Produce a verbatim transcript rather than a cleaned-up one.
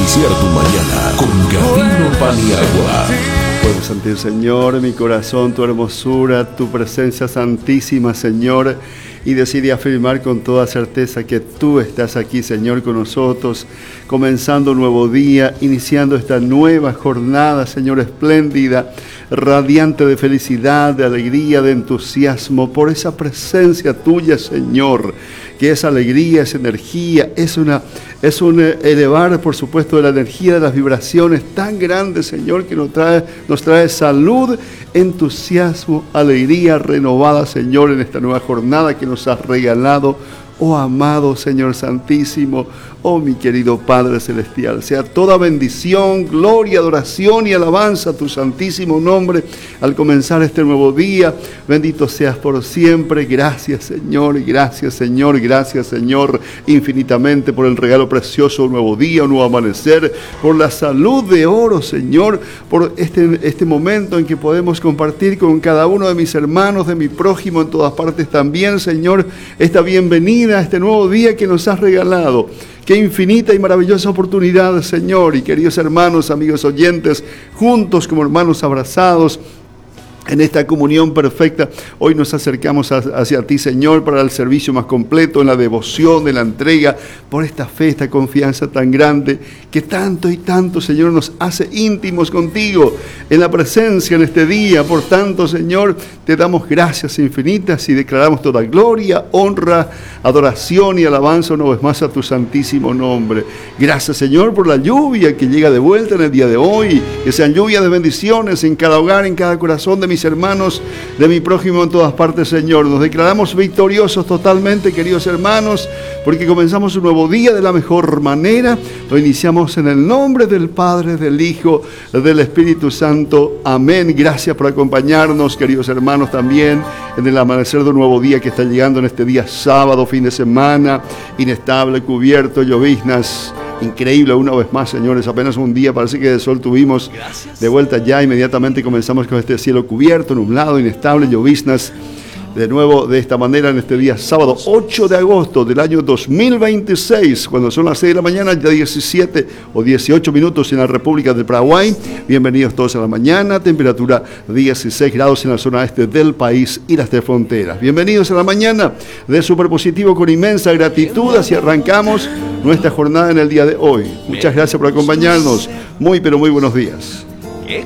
iniciar tu mañana con Gabino Paniagua. Puedo sentir, Señor, en mi corazón tu hermosura, tu presencia santísima, Señor, y decidí afirmar con toda certeza que tú estás aquí, Señor, con nosotros, comenzando un nuevo día, iniciando esta nueva jornada, Señor, espléndida, radiante de felicidad, de alegría, de entusiasmo, por esa presencia tuya, Señor, que es alegría, es energía, es una, es un elevar, por supuesto, de la energía, de las vibraciones tan grandes, Señor, que nos trae, nos trae salud, entusiasmo, alegría renovada, Señor, en esta nueva jornada que nos has regalado. Oh amado Señor Santísimo, oh mi querido Padre Celestial, sea toda bendición, gloria, adoración y alabanza a tu santísimo nombre al comenzar este nuevo día. Bendito seas por siempre. Gracias, Señor, gracias, Señor, gracias, Señor, infinitamente por el regalo precioso, un nuevo día, un nuevo amanecer, por la salud de oro, Señor, por este, este momento en que podemos compartir con cada uno de mis hermanos, de mi prójimo en todas partes también, Señor, esta bienvenida a este nuevo día que nos has regalado. Qué infinita y maravillosa oportunidad, Señor, y queridos hermanos, amigos oyentes, juntos como hermanos abrazados en esta comunión perfecta, hoy nos acercamos hacia ti, Señor, para el servicio más completo, en la devoción, en la entrega, por esta fe, esta confianza tan grande, que tanto y tanto, Señor, nos hace íntimos contigo, en la presencia en este día. Por tanto, Señor, te damos gracias infinitas y declaramos toda gloria, honra, adoración y alabanza una vez más a tu santísimo nombre. Gracias, Señor, por la lluvia que llega de vuelta en el día de hoy, que sean lluvias de bendiciones en cada hogar, en cada corazón de mis hermanos, de mi prójimo en todas partes, Señor. Nos declaramos victoriosos totalmente, queridos hermanos, porque comenzamos un nuevo día de la mejor manera. Lo iniciamos en el nombre del Padre, del Hijo, del Espíritu Santo. Amén. Gracias por acompañarnos, queridos hermanos, también en el amanecer de un nuevo día que está llegando en este día sábado, fin de semana, inestable, cubierto, lloviznas. Increíble una vez más, señores, apenas un día parece que de sol tuvimos. Gracias. De vuelta ya, inmediatamente comenzamos con este cielo cubierto, nublado, inestable, lloviznas. De nuevo de esta manera en este día sábado ocho de agosto del año dos mil veintiséis, cuando son las seis de la mañana, ya diecisiete o dieciocho minutos en la República del Paraguay. Bienvenidos todos a la mañana, temperatura dieciséis grados en la zona este del país y las de fronteras. Bienvenidos a la mañana de Superpositivo con inmensa gratitud, así arrancamos nuestra jornada en el día de hoy. Muchas gracias por acompañarnos, muy pero muy buenos días.